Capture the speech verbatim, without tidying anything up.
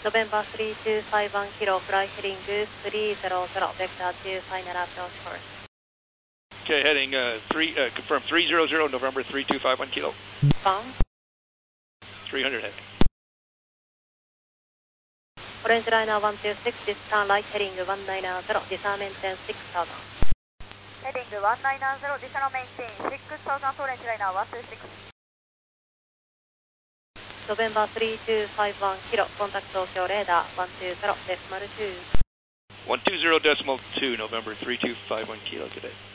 November three two five one kilo, fly heading three zero zero, vector to final approach course. Okay, heading uh, three, uh, confirm three zero zero, November three two five one kilo. Bound. three hundred heading. Orange liner one two six, this turn right heading one nine zero, disarm maintain six thousand. Heading one nine zero, disarm maintain six thousand, orange liner one two six. November three two five one kilo, contact Tokyo radar one two zero decimal two. one two zero decimal two, November three two five one kilo, good day.